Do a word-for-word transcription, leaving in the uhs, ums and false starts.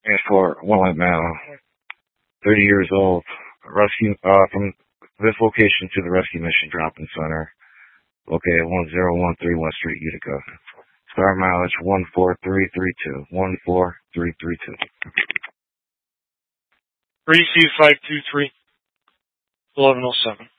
And for one male, thirty years old, rescue uh, from this location to the rescue mission drop-in center, located at one zero one three West Street, Utica. Star mileage one four three three two. one four three three two. three C five two three, eleven oh seven.